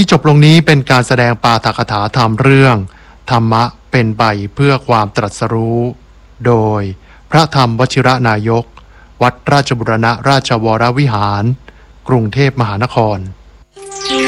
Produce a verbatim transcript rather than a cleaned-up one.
จบลงนี้เป็นการแสดงปาฐกถาธรรมเรื่องธรรมะเป็นใบเพื่อความตรัสรู้โดยพระธรรมวชิรนายกวัดราชบุรณะราชวรวิหารกรุงเทพมหานคร